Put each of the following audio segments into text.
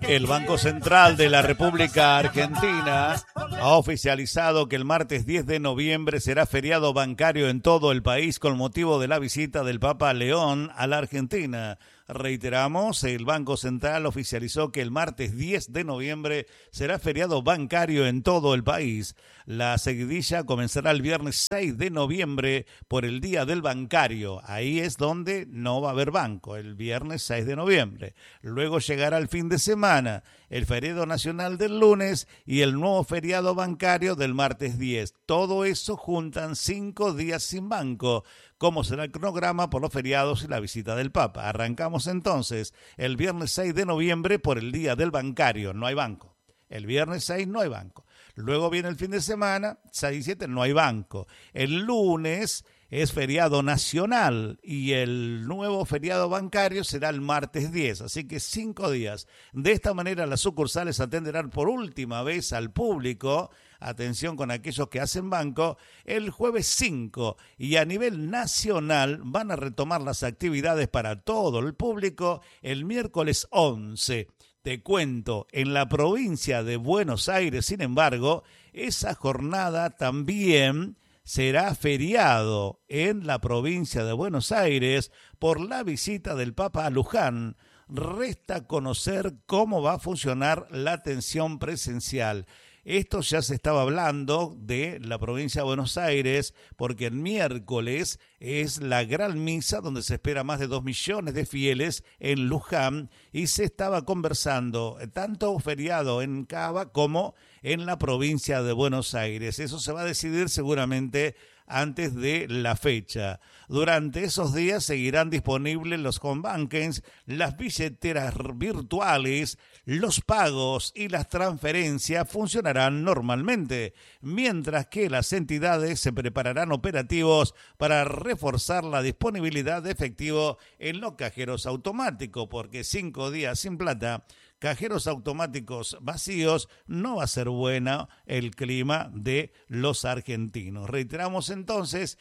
El Banco Central de la República Argentina ha oficializado que el martes 10 de noviembre será feriado bancario en todo el país con motivo de la visita del Papa León a la Argentina. Reiteramos, el Banco Central oficializó que el martes 10 de noviembre será feriado bancario en todo el país. La seguidilla comenzará el viernes 6 de noviembre por el Día del Bancario. Ahí es donde no va a haber banco, el viernes 6 de noviembre. Luego llegará el fin de semana, el feriado nacional del lunes y el nuevo feriado bancario del martes 10. Todo eso juntan 5 días sin banco. ¿Cómo será el cronograma por los feriados y la visita del Papa? Arrancamos entonces el viernes 6 de noviembre por el Día del Bancario. No hay banco. El viernes 6 no hay banco. Luego viene el fin de semana, 6 y 7 no hay banco. El lunes es feriado nacional y el nuevo feriado bancario será el martes 10, así que 5 días. De esta manera las sucursales atenderán por última vez al público, atención con aquellos que hacen banco, el jueves 5 y a nivel nacional van a retomar las actividades para todo el público el miércoles 11. Te cuento, en la provincia de Buenos Aires, sin embargo, esa jornada también será feriado en la provincia de Buenos Aires por la visita del Papa a Luján. Resta conocer cómo va a funcionar la atención presencial. Esto ya se estaba hablando de la provincia de Buenos Aires porque el miércoles es la gran misa donde se espera más de 2 millones de fieles en Luján y se estaba conversando tanto feriado en Cava como en la provincia de Buenos Aires. Eso se va a decidir seguramente antes de la fecha. Durante esos días seguirán disponibles los home bankings, las billeteras virtuales, los pagos y las transferencias funcionarán normalmente, mientras que las entidades se prepararán operativos para reforzar la disponibilidad de efectivo en los cajeros automáticos, porque 5 días sin plata, cajeros automáticos vacíos, no va a ser bueno el clima de los argentinos. Reiteramos entonces,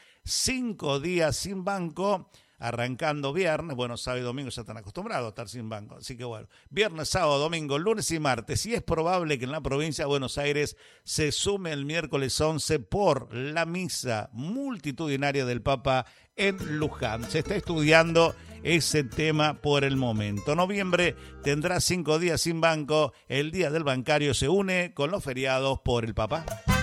5 días sin banco, arrancando viernes, bueno, sábado y domingo ya están acostumbrados a estar sin banco, así que bueno, viernes, sábado, domingo, lunes y martes, y es probable que en la provincia de Buenos Aires se sume el miércoles 11 por la misa multitudinaria del Papa en Luján. Se está estudiando ese tema por el momento. Noviembre tendrá 5 días sin banco, el Día del Bancario se une con los feriados por el Papa.